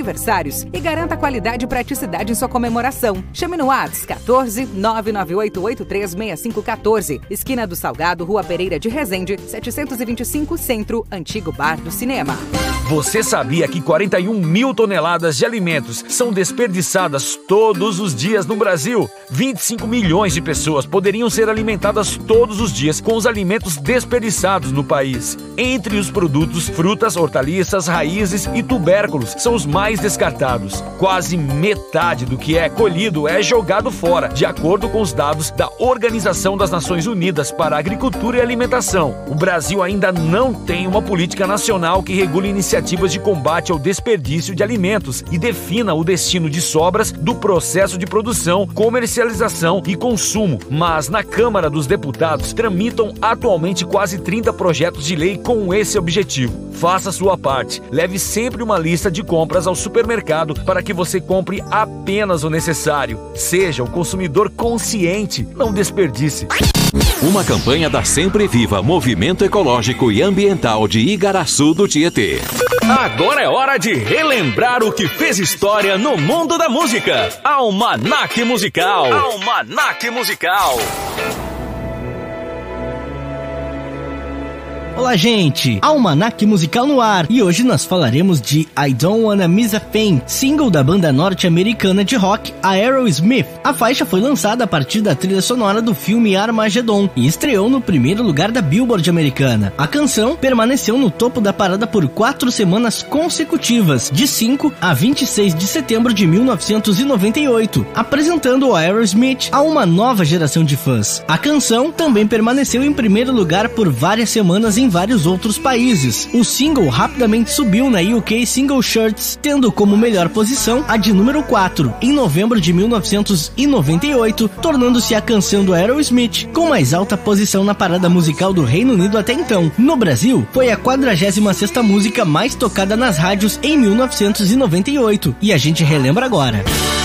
aniversários e garanta qualidade e praticidade em sua comemoração. Chame no WhatsApp 14 998836514, esquina do Salgado, Rua Pereira de Resende, 725 Centro, antigo Bar do Cinema. Você sabia que 41 mil toneladas de alimentos são desperdiçadas todos os dias no Brasil? 25 milhões de pessoas poderiam ser alimentadas todos os dias com os alimentos desperdiçados no país. Entre os produtos, frutas, hortaliças, raízes e tubérculos são os mais descartados. Quase metade do que é colhido é jogado fora, de acordo com os dados da Organização das Nações Unidas para a Agricultura e Alimentação. O Brasil ainda não tem uma política nacional que regule iniciativas de combate ao desperdício de alimentos e defina o destino de sobras do processo de produção, comercialização e consumo. Mas na Câmara dos Deputados tramitam atualmente quase 30 projetos de lei com esse objetivo. Faça sua parte. Leve sempre uma lista de compras ao supermercado para que você compre apenas o necessário. Seja o consumidor consciente, não desperdice. Uma campanha da Sempre Viva, Movimento Ecológico e Ambiental de Igaraçu do Tietê. Agora é hora de relembrar o que fez história no mundo da música. Almanac Musical. Almanac Musical. Olá, gente! Almanac Musical no ar, e hoje nós falaremos de I Don't Wanna Miss a Thing, single da banda norte-americana de rock Aerosmith. A faixa foi lançada a partir da trilha sonora do filme Armageddon e estreou no primeiro lugar da Billboard americana. A canção permaneceu no topo da parada por 4 semanas consecutivas, de 5 a 26 de setembro de 1998, apresentando o Aerosmith a uma nova geração de fãs. A canção também permaneceu em primeiro lugar por várias semanas em vários outros países. O single rapidamente subiu na UK Single Charts, tendo como melhor posição a de número 4, em novembro de 1998, tornando-se a canção do Aerosmith com mais alta posição na parada musical do Reino Unido até então. No Brasil, foi a 46ª música mais tocada nas rádios em 1998, e a gente relembra agora.